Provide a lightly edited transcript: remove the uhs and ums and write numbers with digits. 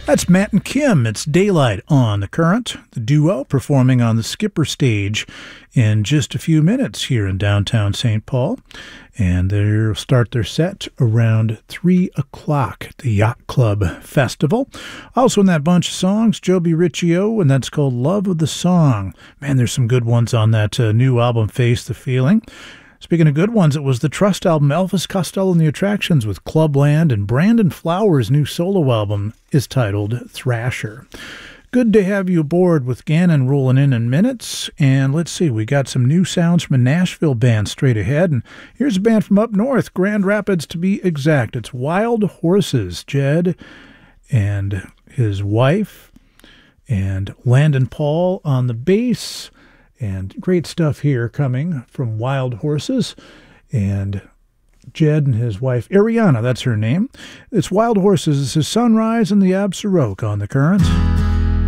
That's Matt and Kim. It's Daylight on the Current. The duo performing on the Skipper stage in just a few minutes here in downtown St. Paul. And they'll start their set around 3 o'clock at the Yacht Club Festival. Also in that bunch of songs, Joby Riccio, and that's called Love of the Song. Man, there's some good ones on that new album, Face the Feeling. Speaking of good ones, it was the Trust album, Elvis Costello and the Attractions with Clubland, and Brandon Flowers' new solo album is titled Thrasher. Good to have you aboard with Gannon rolling in minutes. And let's see, we got some new sounds from a Nashville band straight ahead. And here's a band from up north, Grand Rapids to be exact. It's Wild Horses. Jed and his wife and Landon Paul on the bass. And great stuff here coming from Wild Horses. And Jed and his wife, Ariana, that's her name. It's Wild Horses. This is Sunrise and the Absaroke on the Current.